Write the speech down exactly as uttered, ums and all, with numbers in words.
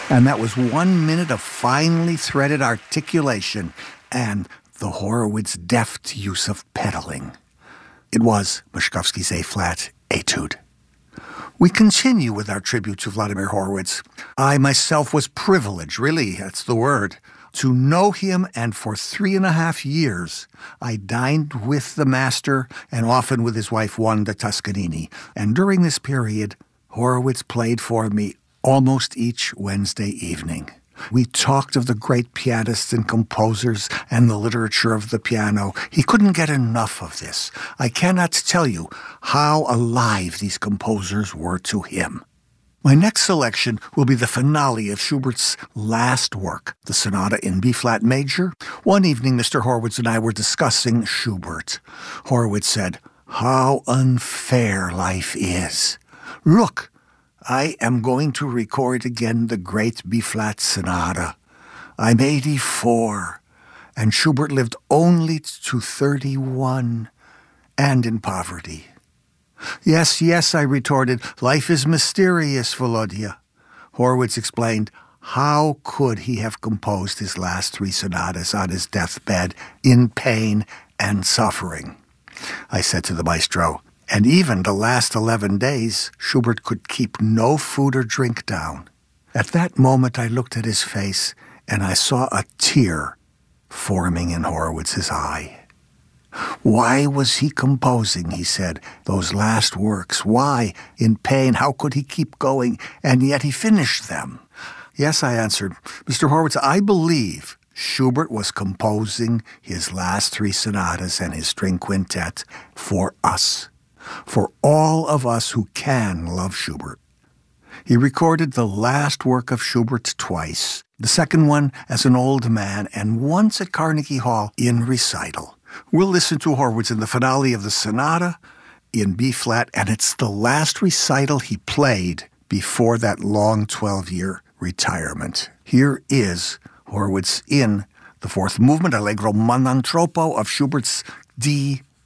And that was one minute of finely threaded articulation and the Horowitz deft use of pedaling. It was Moszkowski's A-flat Etude. We continue with our tribute to Vladimir Horowitz. I myself was privileged, really, that's the word, to know him, and for three and a half years I dined with the master and often with his wife Wanda Toscanini. And during this period, Horowitz played for me almost each Wednesday evening. We talked of the great pianists and composers and the literature of the piano. He couldn't get enough of this. I cannot tell you how alive these composers were to him. My next selection will be the finale of Schubert's last work, the Sonata in B-flat major. One evening, Mister Horowitz and I were discussing Schubert. Horowitz said, "How unfair life is. Look, I am going to record again the great B-flat Sonata. I'm eighty-four, and Schubert lived only to thirty-one, and in poverty." "Yes, yes," I retorted, "life is mysterious, Volodya." Horowitz explained, how could he have composed his last three sonatas on his deathbed in pain and suffering? I said to the maestro, and even the last eleven days, Schubert could keep no food or drink down. At that moment, I looked at his face, and I saw a tear forming in Horowitz's eye. Why was he composing, he said, those last works? Why, in pain, how could he keep going? And yet he finished them. Yes, I answered, Mister Horowitz, I believe Schubert was composing his last three sonatas and his string quintet for us. For all of us who can love Schubert. He recorded the last work of Schubert twice, the second one as an old man, and once at Carnegie Hall in recital. We'll listen to Horowitz in the finale of the Sonata in B-flat, and it's the last recital he played before that long twelve-year retirement. Here is Horowitz in the fourth movement, Allegro Monotropo of Schubert's D